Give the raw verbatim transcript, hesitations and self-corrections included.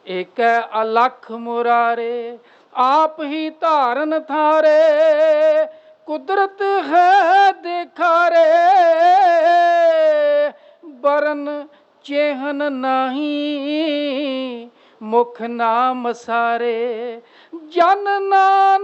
एक अलख मुरारे आप ही धारन थारे, कुदरत है देखारे बरन चेहन नाही मुख नाम सारे। जन नानक